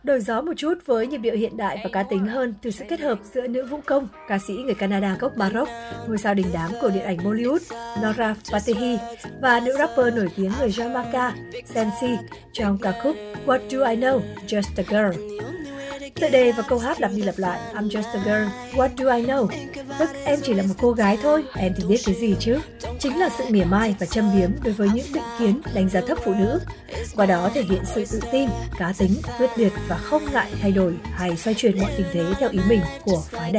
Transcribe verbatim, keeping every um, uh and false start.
Đổi gió một chút với nhịp điệu hiện đại và cá tính hơn từ sự kết hợp giữa nữ vũ công, ca sĩ người Canada gốc Maroc, ngôi sao đình đám của điện ảnh Bollywood Nora Fatehi và nữ rapper nổi tiếng người Jamaica Sensi trong ca khúc What Do I Know, Just a Girl. Tựa đề và câu hát lặp đi lặp lại I'm just a girl, what do I know? Tức em chỉ là một cô gái thôi, em thì biết cái gì chứ? Chính là sự mỉa mai và châm biếm đối với những định kiến đánh giá thấp phụ nữ. Qua đó thể hiện sự tự tin, cá tính, quyết liệt và không ngại thay đổi hay xoay chuyển mọi tình thế theo ý mình của phái đẹp.